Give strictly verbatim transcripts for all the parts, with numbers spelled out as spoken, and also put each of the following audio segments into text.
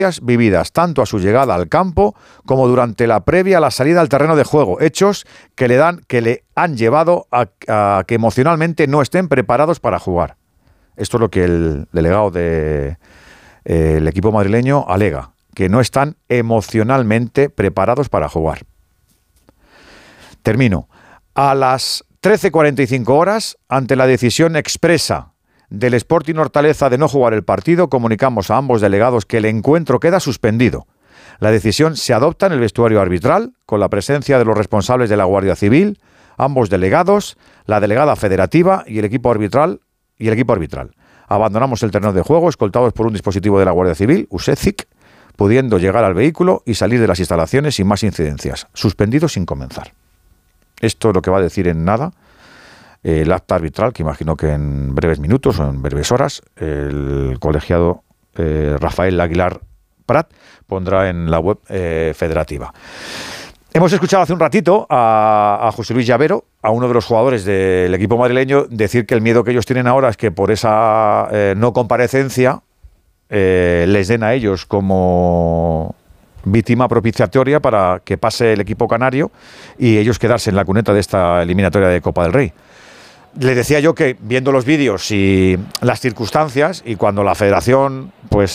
vividas tanto a su llegada al campo como durante la previa a la salida al terreno de juego, hechos que le dan que le han llevado a, a que emocionalmente no estén preparados para jugar. Esto es lo que el delegado del de, eh, equipo madrileño alega, que no están emocionalmente preparados para jugar. Termino. A las trece cuarenta y cinco horas, ante la decisión expresa del Sporting Hortaleza de no jugar el partido, comunicamos a ambos delegados que el encuentro queda suspendido. La decisión se adopta en el vestuario arbitral, con la presencia de los responsables de la Guardia Civil, ambos delegados, la delegada federativa y el equipo arbitral. Y el equipo arbitral. Abandonamos el terreno de juego, escoltados por un dispositivo de la Guardia Civil, U S E C I C, pudiendo llegar al vehículo y salir de las instalaciones sin más incidencias. Suspendido sin comenzar. Esto es lo que va a decir en nada el acta arbitral, que imagino que en breves minutos o en breves horas el colegiado eh, Rafael Aguilar Prat pondrá en la web eh, federativa. Hemos escuchado hace un ratito a, a José Luis Llavero, a uno de los jugadores del equipo madrileño, decir que el miedo que ellos tienen ahora es que por esa eh, no comparecencia eh, les den a ellos como víctima propiciatoria para que pase el equipo canario y ellos quedarse en la cuneta de esta eliminatoria de Copa del Rey. Le decía yo que viendo los vídeos y las circunstancias, y cuando la federación pues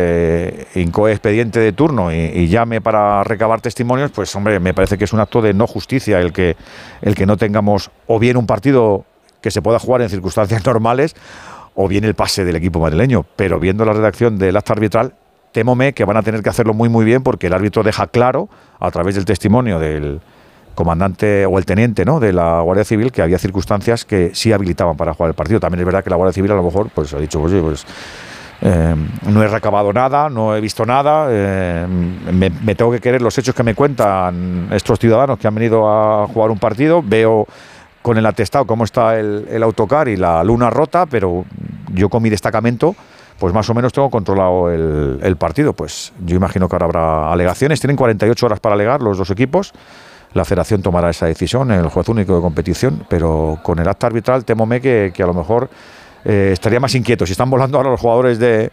eh, incoe expediente de turno y, y llame para recabar testimonios, pues hombre, me parece que es un acto de no justicia el que, el que no tengamos o bien un partido que se pueda jugar en circunstancias normales o bien el pase del equipo madrileño. Pero viendo la redacción del acta arbitral, témome que van a tener que hacerlo muy muy bien, porque el árbitro deja claro, a través del testimonio del comandante o el teniente, ¿no?, de la Guardia Civil, que había circunstancias que sí habilitaban para jugar el partido. También es verdad que la Guardia Civil a lo mejor pues ha dicho, oye, pues eh, no he recabado nada, no he visto nada, eh, me, me tengo que creer los hechos que me cuentan estos ciudadanos que han venido a jugar un partido. Veo con el atestado cómo está el, el autocar y la luna rota, pero yo con mi destacamento pues más o menos tengo controlado el, el partido. Pues yo imagino que ahora habrá alegaciones. Tienen cuarenta y ocho horas para alegar los dos equipos. La federación tomará esa decisión, el juez único de competición, pero con el acta arbitral temome que, que a lo mejor eh, estaría más inquieto. Si están volando ahora los jugadores de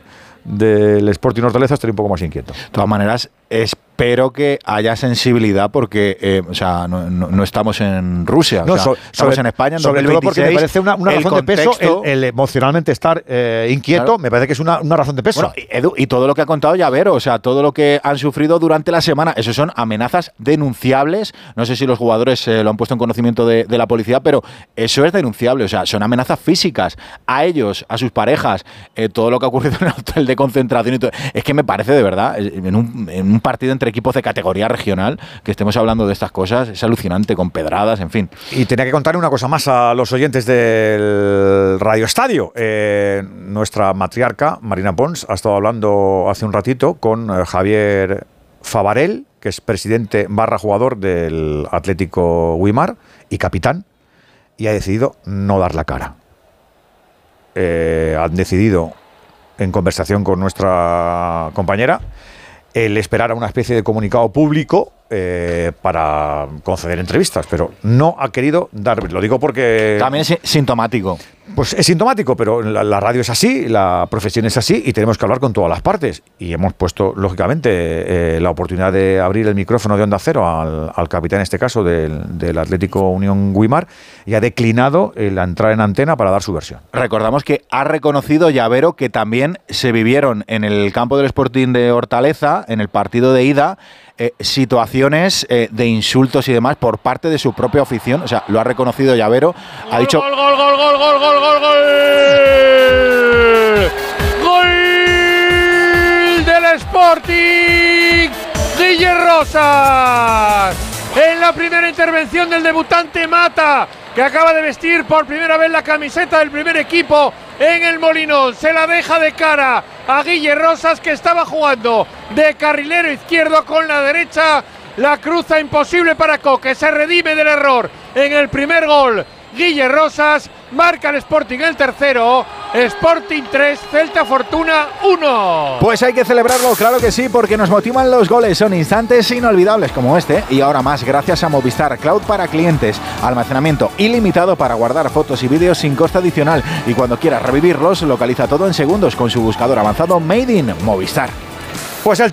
del Sporting Hortaleza, estaría un poco más inquieto. De todas maneras, espero que haya sensibilidad, porque eh, o sea, no, no, no estamos en Rusia, no, o sea, so, estamos sobre, en España en sobre dos mil veintiséis. Todo porque me parece una, una razón contexto, de peso el, el emocionalmente estar eh, inquieto, claro. Me parece que es una, una razón de peso. Bueno, y, Edu, y todo lo que ha contado Llavero, o sea, todo lo que han sufrido durante la semana, eso son amenazas denunciables. No sé si los jugadores eh, lo han puesto en conocimiento de, de la policía, pero eso es denunciable, o sea, son amenazas físicas a ellos, a sus parejas, eh, todo lo que ha ocurrido en el hotel de concentración y todo. Es que me parece de verdad, en un, en un partido entre equipos de categoría regional, que estemos hablando de estas cosas, es alucinante, con pedradas, en fin. Y tenía que contar una cosa más a los oyentes del Radio Estadio. Eh, nuestra matriarca, Marina Pons, ha estado hablando hace un ratito con eh, Javier Favarel, que es presidente barra jugador del Atlético Güímar y capitán, y ha decidido no dar la cara. Eh, han decidido, en conversación con nuestra compañera, el esperar a una especie de comunicado público eh, para conceder entrevistas, pero no ha querido dar. Lo digo porque también es sintomático. Pues es sintomático, pero la, la radio es así, la profesión es así y tenemos que hablar con todas las partes. Y hemos puesto, lógicamente, eh, la oportunidad de abrir el micrófono de Onda Cero al, al capitán, en este caso, del, del Atlético Unión Güímar, y ha declinado eh, la entrada en antena para dar su versión. Recordamos que ha reconocido Llavero que también se vivieron en el campo del Sporting de Hortaleza, en el partido de ida, eh, situaciones eh, de insultos y demás por parte de su propia afición. O sea, lo ha reconocido Llavero. Ha dicho... ¡Gol, gol, gol, gol, gol, gol, gol, gol! ¡Gol del Sporting! Guille Rosas, en la primera intervención del debutante Mata, que acaba de vestir por primera vez la camiseta del primer equipo en el Molinón. Se la deja de cara a Guille Rosas, que estaba jugando de carrilero izquierdo con la derecha. La cruza imposible para Coque, se redime del error en el primer gol. Guille Rosas, marca el Sporting el tercero. Sporting tres, Celta Fortuna uno. Pues hay que celebrarlo, claro que sí, porque nos motivan los goles. Son instantes inolvidables como este, y ahora más gracias a Movistar Cloud para clientes. Almacenamiento ilimitado para guardar fotos y vídeos sin coste adicional. Y cuando quieras revivirlos, localiza todo en segundos con su buscador avanzado Made in Movistar. Pues el